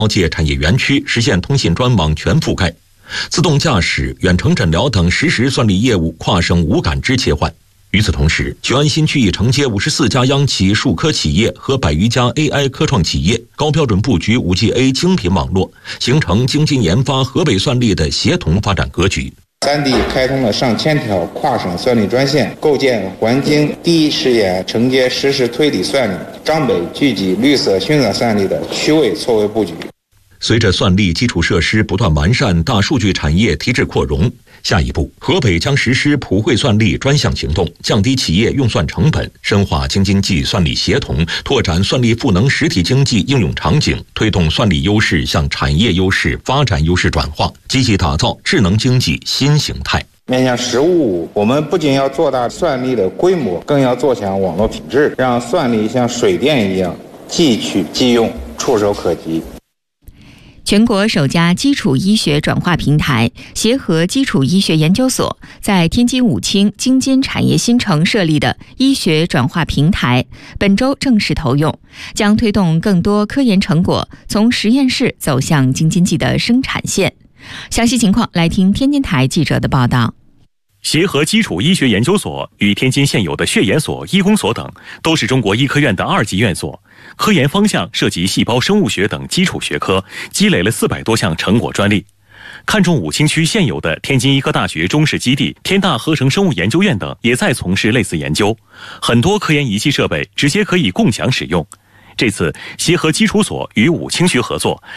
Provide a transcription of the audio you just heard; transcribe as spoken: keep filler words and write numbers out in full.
交界产业园区，实现通信专网全覆盖。自动驾驶、远程诊疗等实时算力业务跨省无感知切换。与此同时，雄安新区已承接五十四家央企数科企业和百余家 A I 科创企业，高标准布局 五 G A 精品网络，形成京津研发、河北算力的协同发展格局。 三地开通了上千条跨省算力专线，构建环京第一试验承接实时推理算力、张北聚集绿色熏色算力的区位错位布局。 随着算力基础设施不断完善，大数据产业提质扩容，下一步，河北将实施普惠算力专项行动，降低企业用算成本，深化京津冀算力协同，拓展算力赋能实体经济应用场景，推动算力优势向产业优势、发展优势转化，积极打造智能经济新形态。 面向“十五五”，我们不仅要做大算力的规模，更要做强网络品质，让算力像水电一样即取即用，触手可及。 全国首家基础医学转化平台协和基础医学研究所在天津武清京津产业新城设立的医学转化平台，本周正式投用，将推动更多科研成果从实验室走向京津冀的生产线。详细情况来听天津台记者的报道。 协和基础医学研究所与天津现有的血研所、医工所等，都是中国医科院的二级院所，科研方向涉及细胞生物学等基础学科，积累了四百多项成果专利。看中武清区现有的天津医科大学中试基地、天大合成生物研究院等，也在从事类似研究，很多科研仪器设备直接可以共享使用。这次协和基础所与武清区合作，